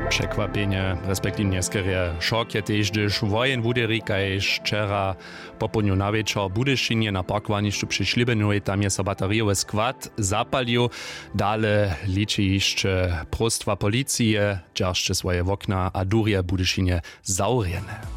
Překvapenie, respektívne skerie šok je tež, gdyż wojen wuderi, kajž včera popolnju na večer Budyšinie na parkowanišću przy Šlibenovej, tam je so baterijowy skład zapalił. Dale liczy jeszcze prostwa policije, dżeršće swoje okna a durje Budyšinie zaurjene.